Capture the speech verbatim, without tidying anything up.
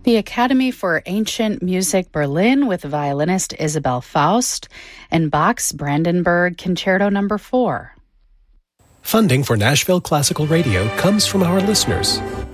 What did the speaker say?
The Academy for Ancient Music Berlin with violinist Isabel Faust, and Bach's Brandenburg Concerto Number four. Funding for Nashville Classical Radio comes from our listeners.